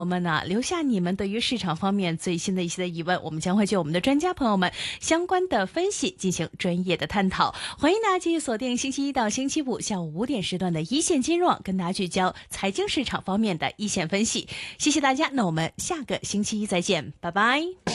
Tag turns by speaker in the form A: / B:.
A: 我们呢留下你们对于市场方面最新的一些的疑问，我们将会就我们的专家朋友们相关的分析进行专业的探讨。欢迎大家继续锁定星期一到星期五下午5点时段的一线金融，跟大家聚焦财经市场方面的一线分析。谢谢大家，那我们下个星期一再见，拜拜。